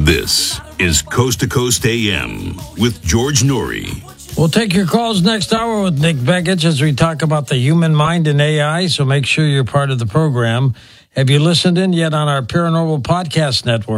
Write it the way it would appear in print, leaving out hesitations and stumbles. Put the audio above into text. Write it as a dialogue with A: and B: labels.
A: This is Coast to Coast AM with George Noory.
B: We'll take your calls next hour with Nick Begich as we talk about the human mind and AI, so make sure you're part of the program. Have you listened in yet on our Paranormal Podcast Network?